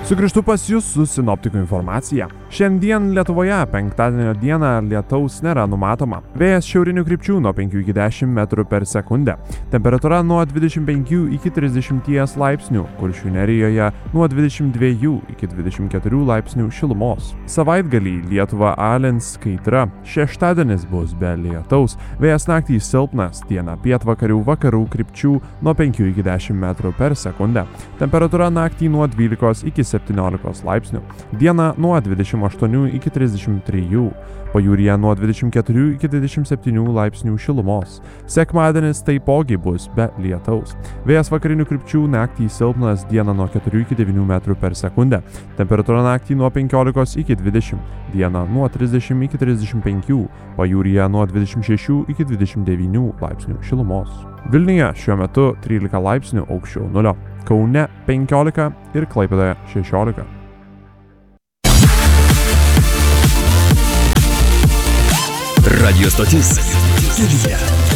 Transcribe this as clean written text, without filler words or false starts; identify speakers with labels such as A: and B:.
A: Sugrįžtu pas jūs su sinoptikų informacija. Šiandien Lietuvoje penktadienio dieną lietaus nėra numatoma. Vėjas šiaurinių krypčių nuo 5 iki 10 metrų per sekundę. Temperatūra nuo 25 iki 30 laipsnių, Kuršių nerijoje nuo 22 iki 24 laipsnių šilumos. Savaitgalį Lietuvą alins kaitra. Šeštadienis bus be lietaus. Vėjas naktį silpnas, dieną pietvakarių vakarų krypčių nuo 5 iki 10 metrų per sekundę. Temperatūra naktį nuo 12 iki 17 laipsnių. Dieną nuo 28 iki 33. Pajūryje nuo 24 iki 27 laipsnių šilumos. Sekmadienis taipogi bus be lietaus. Vėjas vakarinių krypčių naktį silpnas, dieną nuo 4 iki 9 metrų per sekundę. Temperatūra naktį nuo 15 iki 20. Dieną nuo 30 iki 35. Pajūryje nuo 26 iki 29 laipsnių šilumos. Vilniuje šiuo metu 13 laipsnių aukščiau nulio. Kaune 15 ir Klaipėdoje 16.
B: Radio stotis Studija.